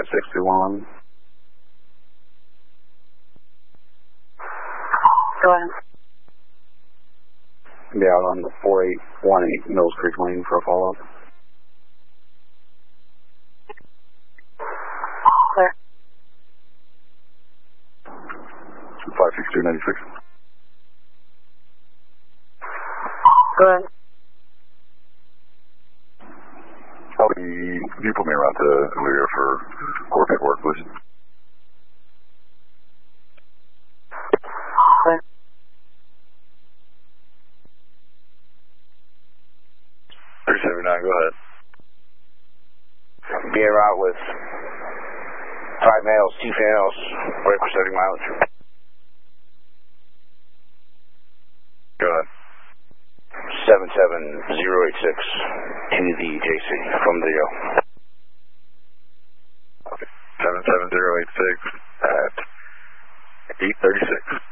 56211. Go ahead. Be out on the 4818 Mills Creek Lane for a follow-up. Clear. 56296. Go ahead. Can you put me around to Elyria for coordinate work, please? Clear. 379, go ahead. Be en route with 5 males, 2 females, wait for setting mileage. Go ahead. 77086 to the JC from the Okay. 77086 at 836.